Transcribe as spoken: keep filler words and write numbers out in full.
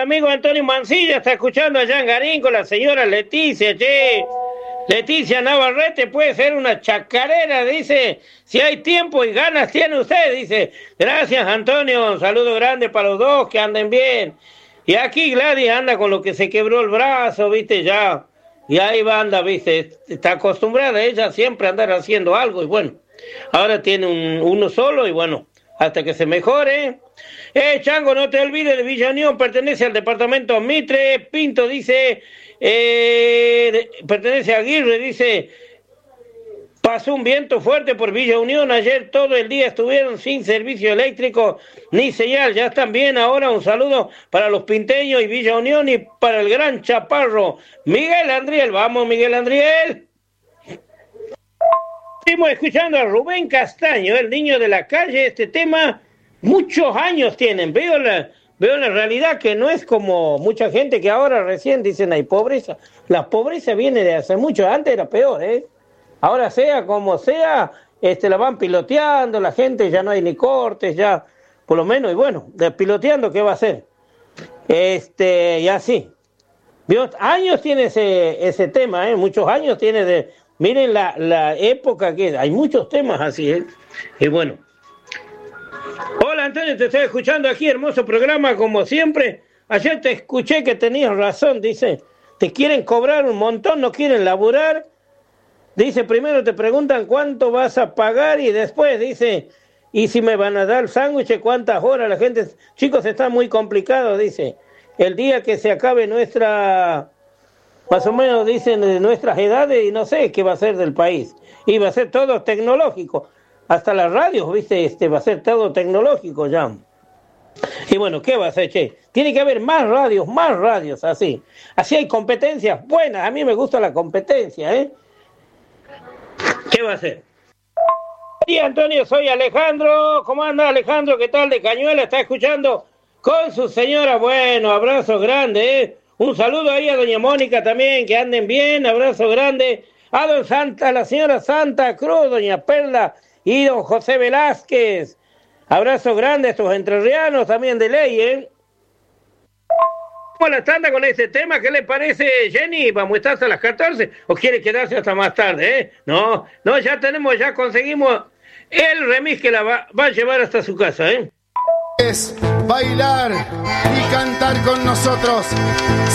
amigo Antonio Mancilla está escuchando allá en Garín con la señora Leticia, che. Leticia Navarrete puede ser una chacarera, dice, si hay tiempo y ganas tiene usted, dice. Gracias, Antonio, un saludo grande para los dos, que anden bien. Y aquí Gladys anda con lo que se quebró el brazo, viste, ya. Y ahí va, anda, viste, está acostumbrada ella siempre a andar haciendo algo, y bueno, ahora tiene un, uno solo, y bueno, hasta que se mejore. Eh, Chango, no te olvides de Villa Unión, pertenece al departamento Mitre. Pinto dice, eh, de, pertenece a Aguirre, dice, pasó un viento fuerte por Villa Unión, ayer todo el día estuvieron sin servicio eléctrico ni señal, ya están bien ahora. Un saludo para los pinteños y Villa Unión y para el gran chaparro Miguel Andriel. Vamos, Miguel Andriel. Seguimos escuchando a Rubén Castaño, el niño de la calle. Este tema muchos años tienen. Veo la, veo la realidad que no es como mucha gente que ahora recién dicen hay pobreza. La pobreza viene de hace mucho, antes era peor, ¿eh? Ahora sea como sea, este, la van piloteando, la gente ya no hay ni cortes, ya, por lo menos, y bueno, de piloteando, ¿qué va a hacer? Este, y así. ¿Vio? Años tiene ese, ese tema, ¿eh? Muchos años tiene de... Miren la, la época que... Hay muchos temas así, ¿eh? Y bueno. Hola, Antonio, te estoy escuchando aquí, hermoso programa, como siempre. Ayer te escuché que tenías razón, dice. Te quieren cobrar un montón, no quieren laburar. Dice, primero te preguntan cuánto vas a pagar y después dice, y si me van a dar sándwich, cuántas horas. La gente, chicos, está muy complicado, dice. El día que se acabe nuestra... Más o menos dicen de nuestras edades y no sé qué va a ser del país. Y va a ser todo tecnológico. Hasta las radios, viste, este va a ser todo tecnológico ya. Y bueno, ¿qué va a hacer, che? Tiene que haber más radios, más radios, así. Así hay competencias buenas. A mí me gusta la competencia, ¿eh? ¿Qué va a hacer? Sí, Antonio, soy Alejandro. ¿Cómo anda, Alejandro? ¿Qué tal? De Cañuela, está escuchando con su señora. Bueno, abrazo grande, ¿eh? Un saludo ahí a doña Mónica también, que anden bien, abrazo grande. A don Santa, la señora Santa Cruz, doña Perla y don José Velázquez. Abrazo grande a estos entrerrianos también de ley, ¿eh? Vamos a la tanda con este tema, ¿qué le parece, Jenny? ¿Vamos a estar hasta las catorce o quiere quedarse hasta más tarde, eh? No, no, ya tenemos, ya conseguimos el remix que la va, va a llevar hasta su casa, ¿eh? Es bailar y cantar con nosotros.